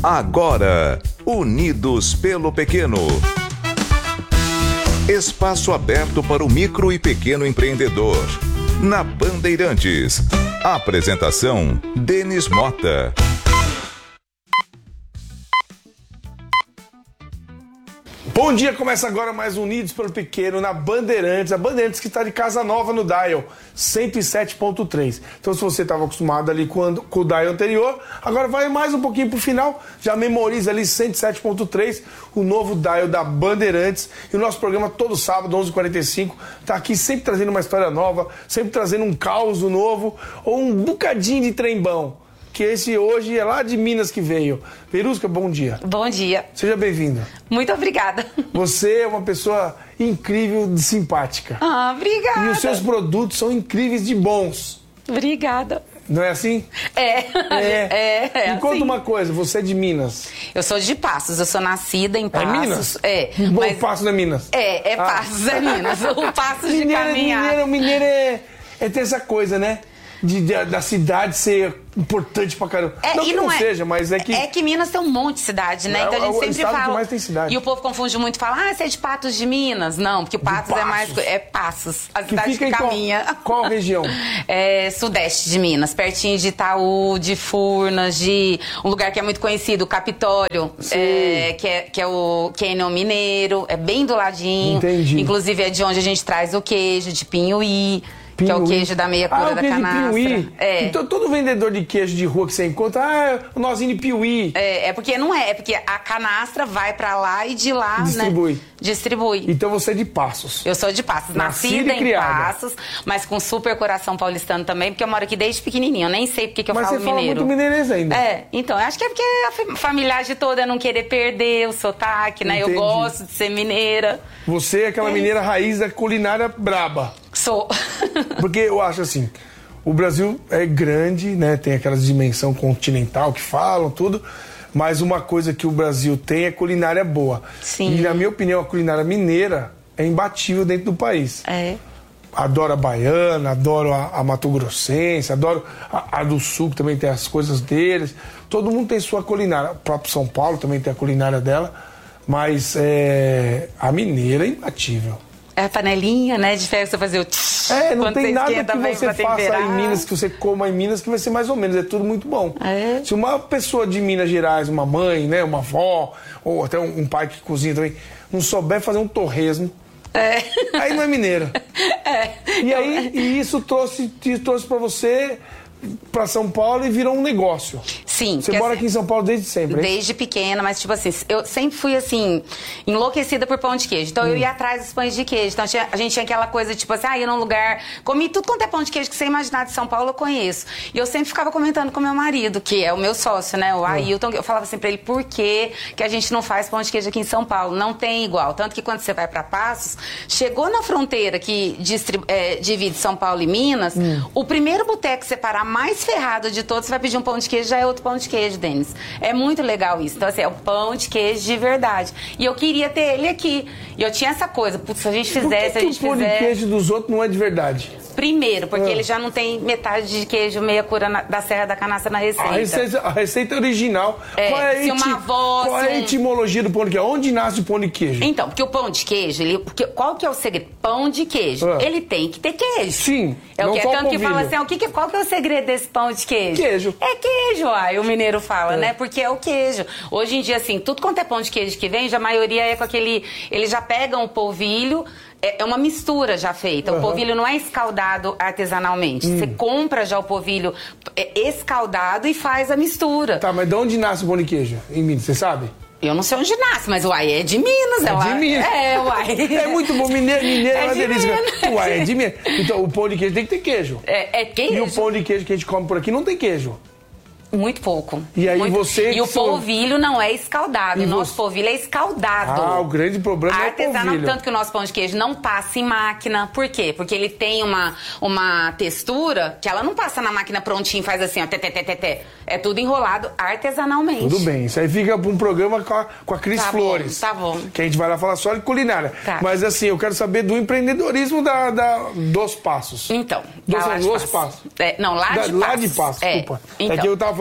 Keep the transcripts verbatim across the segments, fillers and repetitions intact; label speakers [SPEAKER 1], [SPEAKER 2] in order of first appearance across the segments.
[SPEAKER 1] Agora, Unidos pelo Pequeno. Espaço aberto para o micro e pequeno empreendedor. Na Bandeirantes. Apresentação, Denis Mota.
[SPEAKER 2] Bom dia, começa agora mais Unidos pelo Pequeno na Bandeirantes. A Bandeirantes que está de casa nova no Dial, cento e sete ponto três. Então se você estava acostumado ali com, com o Dial anterior, agora vai mais um pouquinho para o final, já memoriza ali cento e sete ponto três, o novo Dial da Bandeirantes. E o nosso programa todo sábado, onze e quarenta e cinco, está aqui sempre trazendo uma história nova, sempre trazendo um caos novo ou um bocadinho de trembão. Que esse hoje é lá de Minas que veio. Verusca, bom dia.
[SPEAKER 3] Bom dia.
[SPEAKER 2] Seja bem-vinda.
[SPEAKER 3] Muito obrigada.
[SPEAKER 2] Você é uma pessoa incrível e simpática.
[SPEAKER 3] Ah, obrigada.
[SPEAKER 2] E os seus produtos são incríveis de bons.
[SPEAKER 3] Obrigada.
[SPEAKER 2] Não é assim?
[SPEAKER 3] É.
[SPEAKER 2] É.
[SPEAKER 3] é, é
[SPEAKER 2] Me conta
[SPEAKER 3] assim.
[SPEAKER 2] uma coisa, você é de Minas.
[SPEAKER 3] Eu sou de Passos, eu sou nascida em Passos.
[SPEAKER 2] É Minas?
[SPEAKER 3] É.
[SPEAKER 2] Bom,
[SPEAKER 3] mas...
[SPEAKER 2] Passos é Minas.
[SPEAKER 3] É, é
[SPEAKER 2] Ah.
[SPEAKER 3] Passos, é Minas. O Passos de
[SPEAKER 2] Mineiro,
[SPEAKER 3] caminhar.
[SPEAKER 2] mineiro, mineiro é, é ter essa coisa, né? De, de- da cidade ser importante pra caramba.
[SPEAKER 3] É,
[SPEAKER 2] não
[SPEAKER 3] e
[SPEAKER 2] que
[SPEAKER 3] não
[SPEAKER 2] não
[SPEAKER 3] é,
[SPEAKER 2] seja, mas é que...
[SPEAKER 3] É que Minas tem um monte de cidade, né?
[SPEAKER 2] É,
[SPEAKER 3] Então a
[SPEAKER 2] é
[SPEAKER 3] gente
[SPEAKER 2] o
[SPEAKER 3] sempre
[SPEAKER 2] estado que
[SPEAKER 3] fala.
[SPEAKER 2] mais tem cidade.
[SPEAKER 3] E o povo confunde muito e fala, ah, você é de Patos de Minas. Não, porque o Patos é mais.
[SPEAKER 2] Passos.
[SPEAKER 3] É Passos. A
[SPEAKER 2] Que
[SPEAKER 3] cidade
[SPEAKER 2] fica
[SPEAKER 3] que
[SPEAKER 2] em qual-
[SPEAKER 3] caminha.
[SPEAKER 2] qual região?
[SPEAKER 3] É sudeste de Minas, pertinho de Itaú, de Furnas, de um lugar que é muito conhecido, o Capitólio,
[SPEAKER 2] Sim.
[SPEAKER 3] é, que, é, que é o Canyon Mineiro, é bem do ladinho.
[SPEAKER 2] Entendi.
[SPEAKER 3] Inclusive é de onde a gente traz o queijo, de Pinhuí. Que é o
[SPEAKER 2] Pinhuí.
[SPEAKER 3] queijo da meia cura
[SPEAKER 2] ah, o
[SPEAKER 3] da
[SPEAKER 2] queijo
[SPEAKER 3] canastra.
[SPEAKER 2] de Piuí.
[SPEAKER 3] É.
[SPEAKER 2] Então todo vendedor de queijo de rua que você encontra, ah, é o nozinho de Piuí.
[SPEAKER 3] É, é porque não é, é porque a canastra vai pra lá e de lá,
[SPEAKER 2] Distribui.
[SPEAKER 3] né? Distribui.
[SPEAKER 2] Então você é de Passos.
[SPEAKER 3] Eu sou de Passos,
[SPEAKER 2] Nascida
[SPEAKER 3] nascida
[SPEAKER 2] e
[SPEAKER 3] em
[SPEAKER 2] criada.
[SPEAKER 3] Passos, mas com super coração paulistano também, porque eu moro aqui desde pequenininho. Eu nem sei porque que eu
[SPEAKER 2] Mas
[SPEAKER 3] falo
[SPEAKER 2] você fala
[SPEAKER 3] mineiro.
[SPEAKER 2] muito mineirês ainda.
[SPEAKER 3] É, então, eu acho que é porque a fa- familiagem toda é não querer perder o sotaque, né?
[SPEAKER 2] Entendi.
[SPEAKER 3] Eu gosto de ser mineira.
[SPEAKER 2] Você é aquela mineira raiz da culinária braba.
[SPEAKER 3] Sou.
[SPEAKER 2] Porque eu acho assim, o Brasil é grande, né? Tem aquela dimensão continental que falam, tudo. Mas uma coisa que o Brasil tem é culinária boa.
[SPEAKER 3] Sim.
[SPEAKER 2] E na minha opinião, a culinária mineira é imbatível dentro do país.
[SPEAKER 3] É.
[SPEAKER 2] Adoro a baiana, adoro a, a mato-grossense, adoro a, a do sul, que também tem as coisas deles. Todo mundo tem sua culinária. O próprio São Paulo também tem a culinária dela. Mas é, a mineira é imbatível.
[SPEAKER 3] É a panelinha, né? De ferro que você fazer o tch,
[SPEAKER 2] É, não
[SPEAKER 3] quando
[SPEAKER 2] tem
[SPEAKER 3] você
[SPEAKER 2] nada
[SPEAKER 3] esquenta
[SPEAKER 2] que
[SPEAKER 3] bem
[SPEAKER 2] você
[SPEAKER 3] pra
[SPEAKER 2] faça
[SPEAKER 3] temperar.
[SPEAKER 2] aí em Minas, que você coma em Minas, que vai ser mais ou menos. É tudo muito bom.
[SPEAKER 3] É.
[SPEAKER 2] Se uma pessoa de Minas Gerais, uma mãe, né, uma avó, ou até um, um pai que cozinha também, não souber fazer um torresmo,
[SPEAKER 3] É.
[SPEAKER 2] aí não é mineira.
[SPEAKER 3] É.
[SPEAKER 2] E aí e isso trouxe, te trouxe pra você, pra São Paulo, e virou um negócio.
[SPEAKER 3] Sim.
[SPEAKER 2] Você
[SPEAKER 3] porque
[SPEAKER 2] mora
[SPEAKER 3] assim,
[SPEAKER 2] aqui em São Paulo desde sempre, hein?
[SPEAKER 3] Desde pequena, mas tipo assim, eu sempre fui assim, enlouquecida por pão de queijo. Então eu ia atrás dos pães de queijo. Então tinha- a gente tinha aquela coisa, tipo assim, ah, ia num lugar, comi tudo quanto é pão de queijo que você imaginar de São Paulo, eu conheço. E eu sempre ficava comentando com meu marido, que é o meu sócio, né, o Ailton. Eu falava assim pra ele, por que que a gente não faz pão de queijo aqui em São Paulo? Não tem igual. Tanto que quando você vai pra Passos, chegou na fronteira que distrib- é, divide São Paulo e Minas, o primeiro boteco que você parar mais ferrado de todos, você vai pedir um pão de queijo, já é outro pão de queijo, Denis. É muito legal isso. Então, assim, é o pão de queijo de verdade. E eu queria ter ele aqui. E eu tinha essa coisa, putz, se a gente
[SPEAKER 2] Por que,
[SPEAKER 3] fizesse,
[SPEAKER 2] que
[SPEAKER 3] a gente
[SPEAKER 2] o pão de
[SPEAKER 3] fizer...
[SPEAKER 2] queijo dos outros não é de verdade?
[SPEAKER 3] Primeiro, porque
[SPEAKER 2] Ah.
[SPEAKER 3] ele já não tem metade de queijo meia cura na- da Serra da Canastra na receita.
[SPEAKER 2] A receita, a receita original.
[SPEAKER 3] É,
[SPEAKER 2] qual é a,
[SPEAKER 3] se uma avó,
[SPEAKER 2] qual é a
[SPEAKER 3] se um-
[SPEAKER 2] etimologia do pão de queijo? Onde nasce o pão de queijo?
[SPEAKER 3] Então, porque o pão de queijo, ele, porque, qual que é o segredo? Pão de queijo.
[SPEAKER 2] Ah.
[SPEAKER 3] Ele tem que ter queijo.
[SPEAKER 2] Sim,
[SPEAKER 3] É o
[SPEAKER 2] não
[SPEAKER 3] que é
[SPEAKER 2] só o
[SPEAKER 3] tanto que
[SPEAKER 2] polvilho.
[SPEAKER 3] fala assim, ah, o que que- qual que é o segredo desse pão de queijo?
[SPEAKER 2] Queijo.
[SPEAKER 3] É queijo, aí o mineiro fala,
[SPEAKER 2] É.
[SPEAKER 3] né? Porque é o queijo. Hoje em dia, assim, tudo quanto é pão de queijo que vende, a maioria é com aquele... Eles já pegam o polvilho, é é uma mistura já feita. O
[SPEAKER 2] Aham.
[SPEAKER 3] polvilho não é escaldado artesanalmente. Você compra já o polvilho é, escaldado e faz a mistura.
[SPEAKER 2] Tá, mas de onde nasce o pão de queijo? Em Minas, você sabe?
[SPEAKER 3] Eu não sei onde nasce, mas uai, é de Minas.
[SPEAKER 2] É
[SPEAKER 3] uai.
[SPEAKER 2] de Minas.
[SPEAKER 3] É, uai.
[SPEAKER 2] É muito bom. Mineiro, mineiro é
[SPEAKER 3] É
[SPEAKER 2] uma
[SPEAKER 3] de
[SPEAKER 2] delícia.
[SPEAKER 3] Minas.
[SPEAKER 2] Uai, é de Minas. Então, o pão de queijo tem que ter queijo.
[SPEAKER 3] É, é queijo.
[SPEAKER 2] E o pão de queijo que a gente come por aqui não tem queijo.
[SPEAKER 3] Muito pouco.
[SPEAKER 2] E aí
[SPEAKER 3] Muito-
[SPEAKER 2] você
[SPEAKER 3] E o
[SPEAKER 2] que sou-
[SPEAKER 3] polvilho não é escaldado.
[SPEAKER 2] E
[SPEAKER 3] O nosso
[SPEAKER 2] você-
[SPEAKER 3] polvilho é escaldado.
[SPEAKER 2] Ah, o grande problema é o
[SPEAKER 3] Artesanal,
[SPEAKER 2] polvilho.
[SPEAKER 3] tanto que o nosso pão de queijo não passa em máquina. Por quê? Porque ele tem uma, uma textura que ela não passa na máquina prontinho e faz assim, ó, té, té, té, té, té. É tudo enrolado artesanalmente.
[SPEAKER 2] Tudo bem, isso aí fica para um programa com a, com a Cris
[SPEAKER 3] Tá bom,
[SPEAKER 2] Flores.
[SPEAKER 3] tá bom.
[SPEAKER 2] Que a gente vai lá falar só de culinária.
[SPEAKER 3] Tá.
[SPEAKER 2] Mas assim, eu quero saber do empreendedorismo da, da- dos passos.
[SPEAKER 3] Então,
[SPEAKER 2] Dos,
[SPEAKER 3] da lá de
[SPEAKER 2] dos
[SPEAKER 3] Passos.
[SPEAKER 2] passos.
[SPEAKER 3] É, não, lá
[SPEAKER 2] Da-
[SPEAKER 3] de
[SPEAKER 2] Lá
[SPEAKER 3] Passos.
[SPEAKER 2] de passos,
[SPEAKER 3] É,
[SPEAKER 2] desculpa.
[SPEAKER 3] então.
[SPEAKER 2] É que eu tava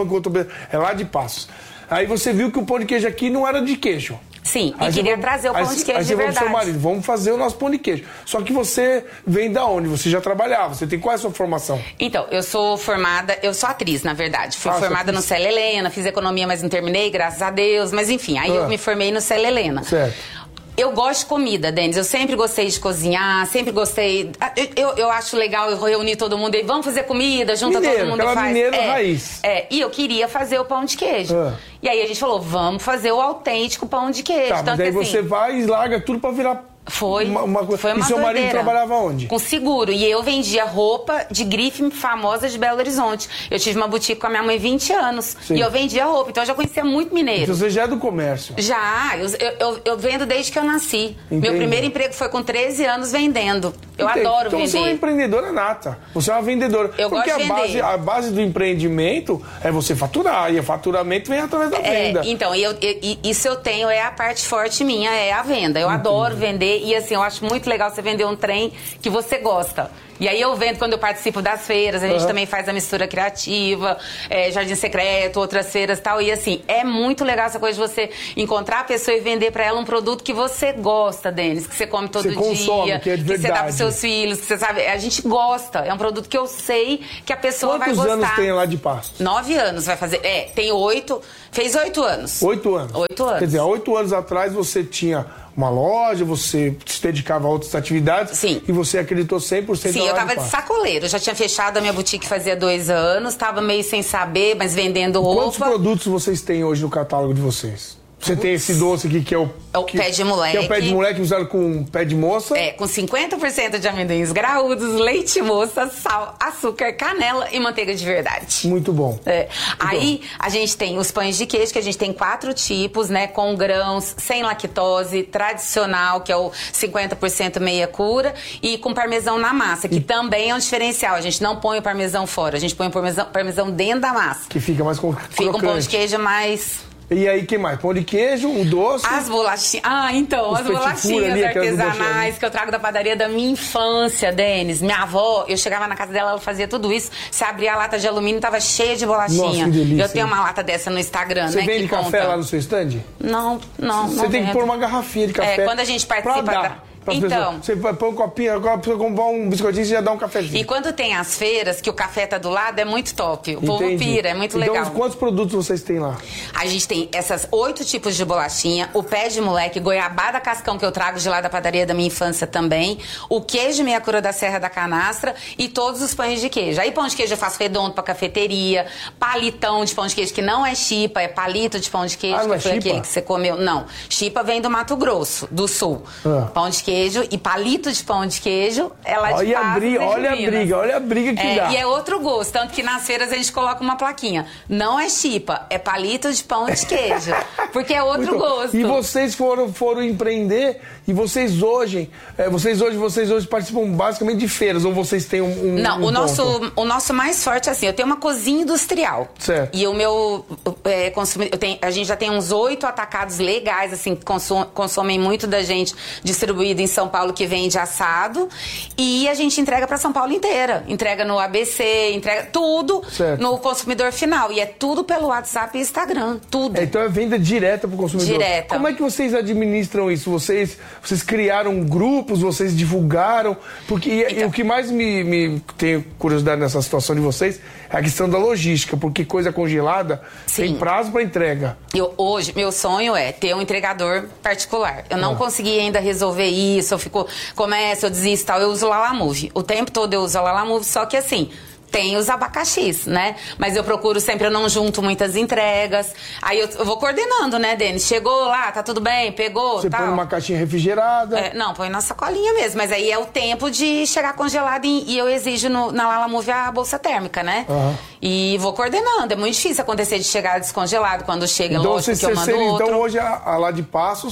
[SPEAKER 2] falando com outra pessoa, é lá de Passos. Aí você viu que o pão de queijo aqui não era de queijo.
[SPEAKER 3] Sim,
[SPEAKER 2] aí
[SPEAKER 3] e queria
[SPEAKER 2] vamos,
[SPEAKER 3] trazer o pão
[SPEAKER 2] aí,
[SPEAKER 3] de queijo
[SPEAKER 2] aí
[SPEAKER 3] de verdade.
[SPEAKER 2] Seu marido, vamos fazer o nosso pão de queijo. Só que você vem da onde? Você já trabalhava, você tem qual é a sua formação?
[SPEAKER 3] Então, eu sou formada, eu sou atriz, na verdade. Fui
[SPEAKER 2] ah,
[SPEAKER 3] formada no Célia Helena, fiz economia, mas não terminei, graças a Deus. Mas enfim, aí ah. eu me formei no Célia Helena.
[SPEAKER 2] Certo.
[SPEAKER 3] Eu gosto de comida, Denis. Eu sempre gostei de cozinhar, sempre gostei. Eu, eu acho legal eu reunir todo mundo e vamos fazer comida, junta
[SPEAKER 2] mineiro,
[SPEAKER 3] todo mundo
[SPEAKER 2] aquela
[SPEAKER 3] faz.
[SPEAKER 2] mineira
[SPEAKER 3] é,
[SPEAKER 2] raiz.
[SPEAKER 3] É, e eu queria fazer o pão de queijo. Ah. E aí a gente falou, vamos fazer o autênco pão de queijo.
[SPEAKER 2] Tá, mas daí você assim, vai e larga tudo pra virar...
[SPEAKER 3] Foi,
[SPEAKER 2] uma, uma...
[SPEAKER 3] foi uma
[SPEAKER 2] E seu
[SPEAKER 3] doideira.
[SPEAKER 2] marido trabalhava onde?
[SPEAKER 3] Com seguro. E eu vendia roupa de grife famosa de Belo Horizonte. Eu tive uma boutique com a minha mãe vinte anos. Sim. E eu vendia roupa. Então eu já conhecia muito mineiro.
[SPEAKER 2] Então você já é do comércio?
[SPEAKER 3] Já. Eu, eu, eu vendo desde que eu nasci. Entendi. Meu primeiro emprego foi com treze anos vendendo. Eu
[SPEAKER 2] Entendi.
[SPEAKER 3] adoro
[SPEAKER 2] então
[SPEAKER 3] vender.
[SPEAKER 2] Você é uma empreendedora nata. Você é uma vendedora.
[SPEAKER 3] Eu
[SPEAKER 2] Porque
[SPEAKER 3] gosto de
[SPEAKER 2] a
[SPEAKER 3] vender.
[SPEAKER 2] base, a base do empreendimento é você faturar. E o faturamento vem através da
[SPEAKER 3] é,
[SPEAKER 2] venda.
[SPEAKER 3] Então, eu, eu, isso eu tenho, é a parte forte minha, é a venda. Eu Entendi. adoro vender. E assim, eu acho muito legal você vender um trem que você gosta. E aí eu vendo quando eu participo das feiras, a gente uhum. também faz a mistura criativa, é, Jardim Secreto, outras feiras e tal. E assim, é muito legal essa coisa de você encontrar a pessoa e vender pra ela um produto que você gosta, Denis, que você come todo
[SPEAKER 2] você consome,
[SPEAKER 3] dia,
[SPEAKER 2] que, é de
[SPEAKER 3] que você dá pros
[SPEAKER 2] verdade.
[SPEAKER 3] seus filhos, que você sabe. A gente gosta. É um produto que eu sei que a pessoa
[SPEAKER 2] Quantos
[SPEAKER 3] vai gostar.
[SPEAKER 2] Quantos anos tem lá de Passos?
[SPEAKER 3] Nove anos vai fazer. É, tem oito. Fez oito anos.
[SPEAKER 2] Oito anos?
[SPEAKER 3] Oito anos.
[SPEAKER 2] Quer dizer, há oito anos atrás você tinha uma loja, você se dedicava a outras atividades.
[SPEAKER 3] Sim.
[SPEAKER 2] E você acreditou cem por cento
[SPEAKER 3] Sim, eu tava de sacoleiro. Eu já tinha fechado a minha boutique fazia dois anos, tava meio sem saber, mas vendendo roupa.
[SPEAKER 2] Quantos produtos vocês têm hoje no catálogo de vocês? Você tem esse doce aqui que é o...
[SPEAKER 3] É o
[SPEAKER 2] que,
[SPEAKER 3] pé de moleque.
[SPEAKER 2] Que é o pé de moleque usado com pé de moça.
[SPEAKER 3] É, com cinquenta por cento de amendoins graúdos, leite moça, sal, açúcar, canela e manteiga de verdade.
[SPEAKER 2] Muito bom.
[SPEAKER 3] É. Aí a gente tem os pães de queijo, que a gente tem quatro tipos, né? Com grãos, sem lactose, tradicional, que é o cinquenta por cento meia cura, e com parmesão na massa, que e... também é um diferencial. A gente não põe o parmesão fora, a gente põe o parmesão, parmesão dentro da massa.
[SPEAKER 2] Que fica mais com
[SPEAKER 3] Fica um pão de queijo mais...
[SPEAKER 2] E aí, que mais? Pão de queijo, um doce?
[SPEAKER 3] As bolachinhas. Ah, então, as bolachinhas ali, artesanais que eu trago da padaria da minha infância, Denis. Minha avó, eu chegava na casa dela, ela fazia tudo isso. Você abria a lata de alumínio, tava cheia de bolachinha.
[SPEAKER 2] Nossa, que delícia.
[SPEAKER 3] Eu tenho uma lata dessa no Instagram,
[SPEAKER 2] Você
[SPEAKER 3] né?
[SPEAKER 2] Você vende
[SPEAKER 3] que
[SPEAKER 2] café
[SPEAKER 3] conta.
[SPEAKER 2] lá no seu stand?
[SPEAKER 3] Não, não.
[SPEAKER 2] Você
[SPEAKER 3] não
[SPEAKER 2] tem
[SPEAKER 3] vendo.
[SPEAKER 2] que pôr uma garrafinha de café.
[SPEAKER 3] É, quando a gente participa da...
[SPEAKER 2] Então, você põe um copinho, a pessoa comprar um biscoitinho e já dá um cafezinho.
[SPEAKER 3] E quando tem as feiras, que o café tá do lado, é muito top. O Entendi. povo pira, é muito
[SPEAKER 2] então,
[SPEAKER 3] legal.
[SPEAKER 2] Então, quantos produtos vocês têm lá?
[SPEAKER 3] A gente tem essas oito tipos de bolachinha, o pé de moleque, goiabada cascão, que eu trago de lá da padaria da minha infância também, o queijo meia cura da Serra da Canastra e todos os pães de queijo. Aí pão de queijo eu faço redondo pra cafeteria, palitão de pão de queijo, que não é chipa, é palito de pão de queijo,
[SPEAKER 2] ah, não
[SPEAKER 3] que
[SPEAKER 2] é
[SPEAKER 3] foi
[SPEAKER 2] chipa?
[SPEAKER 3] aquele que você comeu. Não, chipa vem do Mato Grosso, do Sul. Ah. Pão de queijo e palito de pão de queijo, ela de
[SPEAKER 2] olha a briga, olha a briga, olha a briga que
[SPEAKER 3] é,
[SPEAKER 2] dá.
[SPEAKER 3] E é outro gosto, tanto que nas feiras a gente coloca uma plaquinha. Não é chipa, é palito de pão de queijo, porque é outro
[SPEAKER 2] Muito,
[SPEAKER 3] gosto.
[SPEAKER 2] E vocês foram, foram empreender e vocês hoje, é, vocês hoje, vocês hoje participam basicamente de feiras ou vocês têm um, um
[SPEAKER 3] Não,
[SPEAKER 2] um
[SPEAKER 3] o nosso, o nosso mais forte é assim, eu tenho uma cozinha industrial.
[SPEAKER 2] Certo.
[SPEAKER 3] E o meu é, consumidor, eu tenho, a gente já tem uns oito atacados legais assim que consum, consomem muito da gente, distribuído em São Paulo, que vende assado. E a gente entrega para São Paulo inteira. Entrega no A B C, entrega tudo
[SPEAKER 2] certo.
[SPEAKER 3] no consumidor final. E é tudo pelo WhatsApp e Instagram, tudo.
[SPEAKER 2] É, então é venda direta para o consumidor.
[SPEAKER 3] Direta.
[SPEAKER 2] Como é que vocês administram isso? Vocês, vocês criaram grupos, vocês divulgaram? Porque então, o que mais me, me tenho curiosidade nessa situação de vocês é a questão da logística, porque coisa congelada sim. tem prazo para entrega.
[SPEAKER 3] Eu, hoje, meu sonho é ter um entregador particular. Eu não ah. consegui ainda resolver isso, eu fico, começo, eu desisto, tal. Eu uso o Lalamove. O tempo todo eu uso o Lalamove, só que assim... Tem os abacaxis, né? Mas eu procuro sempre, eu não junto muitas entregas. Aí eu, eu vou coordenando, né, Denis? Chegou lá, tá tudo bem, pegou,
[SPEAKER 2] Você
[SPEAKER 3] tal.
[SPEAKER 2] põe numa caixinha refrigerada?
[SPEAKER 3] É, não, põe na sacolinha mesmo. Mas aí é o tempo de chegar congelado e, e eu exijo no, na Lalamove a bolsa térmica, né? Uhum. E vou coordenando. É muito difícil acontecer de chegar descongelado quando chega,
[SPEAKER 2] então,
[SPEAKER 3] lógico
[SPEAKER 2] você,
[SPEAKER 3] que eu mando
[SPEAKER 2] você,
[SPEAKER 3] outro.
[SPEAKER 2] Então hoje a, a lá de Passos...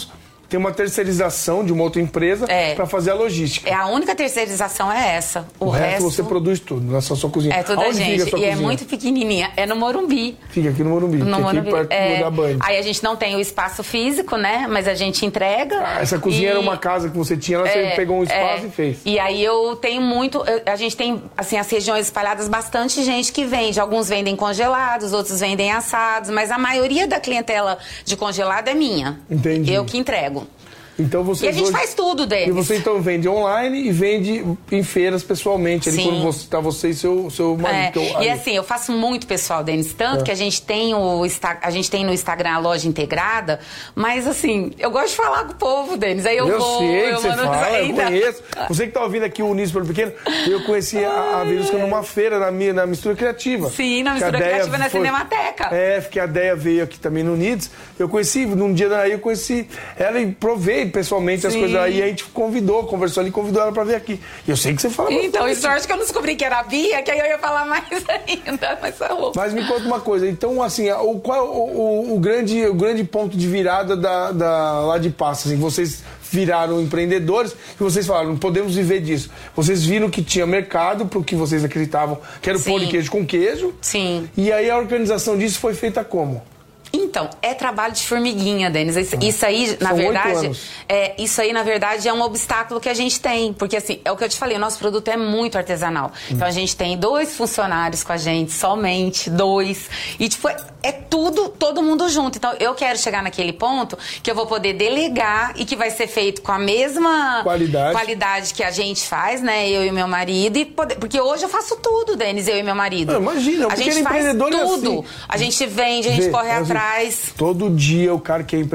[SPEAKER 2] tem uma terceirização de uma outra empresa
[SPEAKER 3] É.
[SPEAKER 2] para fazer a logística.
[SPEAKER 3] É, a única terceirização é essa. O,
[SPEAKER 2] O resto,
[SPEAKER 3] resto
[SPEAKER 2] você produz tudo na sua, sua cozinha.
[SPEAKER 3] é tudo a
[SPEAKER 2] Aonde fica
[SPEAKER 3] gente.
[SPEAKER 2] a sua
[SPEAKER 3] E é
[SPEAKER 2] cozinha?
[SPEAKER 3] muito pequenininha. É no Morumbi.
[SPEAKER 2] Fica aqui no Morumbi,
[SPEAKER 3] No
[SPEAKER 2] que é aqui
[SPEAKER 3] Morumbi.
[SPEAKER 2] perto
[SPEAKER 3] É,
[SPEAKER 2] da Band.
[SPEAKER 3] aí a gente não tem o espaço físico, né? Mas a gente entrega.
[SPEAKER 2] Ah, essa cozinha
[SPEAKER 3] e-
[SPEAKER 2] era uma casa que você tinha, lá você
[SPEAKER 3] É,
[SPEAKER 2] pegou um espaço
[SPEAKER 3] é.
[SPEAKER 2] e fez.
[SPEAKER 3] E aí eu tenho muito, eu- a gente tem, assim, as regiões espalhadas, bastante gente que vende. Alguns vendem congelados, outros vendem assados, mas a maioria da clientela de congelado é minha.
[SPEAKER 2] Entendi.
[SPEAKER 3] Eu que entrego.
[SPEAKER 2] Então você
[SPEAKER 3] E a gente faz tudo, Denis.
[SPEAKER 2] E você então vende online e vende em feiras pessoalmente, ali
[SPEAKER 3] Sim.
[SPEAKER 2] quando você tá você e seu seu marido.
[SPEAKER 3] É,
[SPEAKER 2] teu-
[SPEAKER 3] e
[SPEAKER 2] aí.
[SPEAKER 3] assim, eu faço muito pessoal, Denis, tanto
[SPEAKER 2] É.
[SPEAKER 3] que a gente tem o Insta- a gente tem no Instagram a loja integrada, mas assim, eu gosto de falar com o povo, Denis. Aí eu,
[SPEAKER 2] Eu
[SPEAKER 3] vou,
[SPEAKER 2] sei que
[SPEAKER 3] eu
[SPEAKER 2] você
[SPEAKER 3] mando
[SPEAKER 2] fala, eu
[SPEAKER 3] ainda.
[SPEAKER 2] conheço. Você que tá ouvindo aqui o Unísio pelo Pequeno, eu conheci a, a Verusca numa feira, na, minha, na Mistura Criativa.
[SPEAKER 3] Sim, na
[SPEAKER 2] Que a
[SPEAKER 3] Mistura
[SPEAKER 2] Deia
[SPEAKER 3] Criativa, na
[SPEAKER 2] foi-
[SPEAKER 3] Cinemateca.
[SPEAKER 2] É, porque a Deia veio aqui também no Unidos. Eu conheci, num dia daí eu conheci ela e provei pessoalmente as
[SPEAKER 3] Sim.
[SPEAKER 2] coisas aí. A gente convidou, conversou ali, convidou ela pra vir aqui. E eu sei que você fala
[SPEAKER 3] Então,
[SPEAKER 2] bastante.
[SPEAKER 3] e sorte que eu não descobri que era a Bia, que aí eu ia falar mais ainda, mas tá bom.
[SPEAKER 2] Mas me conta uma coisa, então assim, o, qual o, o, o grande, o grande ponto de virada da, da, lá de Passos? Assim, vocês viraram empreendedores e vocês falaram, não podemos viver disso. Vocês viram que tinha mercado pro que vocês acreditavam, que era o
[SPEAKER 3] Sim.
[SPEAKER 2] pão de queijo com queijo.
[SPEAKER 3] Sim.
[SPEAKER 2] E aí a organização disso foi feita como?
[SPEAKER 3] Então, é trabalho de formiguinha, Denis. Isso, isso aí, na
[SPEAKER 2] São oito
[SPEAKER 3] verdade,
[SPEAKER 2] anos.
[SPEAKER 3] é, isso aí, na verdade, é um obstáculo que a gente tem. Porque, assim, é o que eu te falei, o nosso produto é muito artesanal. Então, a gente tem dois funcionários com a gente, somente dois. E, tipo, é, é tudo, todo mundo junto. Então, eu quero chegar naquele ponto que eu vou poder delegar e que vai ser feito com a mesma
[SPEAKER 2] Qualidade.
[SPEAKER 3] qualidade que a gente faz, né? Eu e meu marido. E poder, porque hoje eu faço tudo, Denis, eu e meu marido.
[SPEAKER 2] Não, imagina, um
[SPEAKER 3] a gente
[SPEAKER 2] pequeno
[SPEAKER 3] faz
[SPEAKER 2] empreendedor é
[SPEAKER 3] tudo.
[SPEAKER 2] assim.
[SPEAKER 3] A gente vende, a gente
[SPEAKER 2] Vê,
[SPEAKER 3] corre
[SPEAKER 2] assim,
[SPEAKER 3] atrás.
[SPEAKER 2] Todo dia o cara que é